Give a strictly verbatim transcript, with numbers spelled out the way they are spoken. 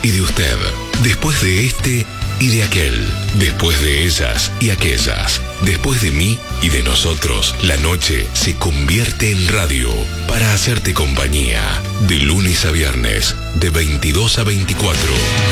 y de usted. Después de este y de aquel. Después de ellas y aquellas. Después de mí y de nosotros, la noche se convierte en radio para hacerte compañía. De lunes a viernes, de veintidós a veinticuatro.